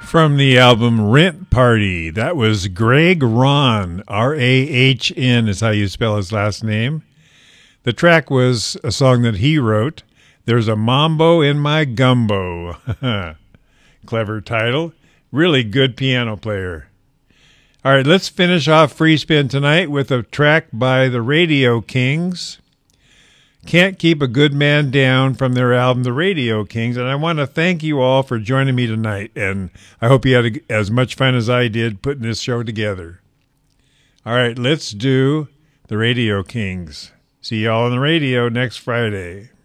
From the album Rent Party, that was Greg Rahn, R-A-H-N is how you spell his last name. The track was a song that he wrote, There's a Mambo in My Gumbo. Clever title. Really good piano player. All right, let's finish off Free Spin tonight with a track by the Radio Kings. Can't Keep a Good Man Down from their album, The Radio Kings. And I want to thank you all for joining me tonight. And I hope you had as much fun as I did putting this show together. All right, let's do The Radio Kings. See you all on the radio next Friday.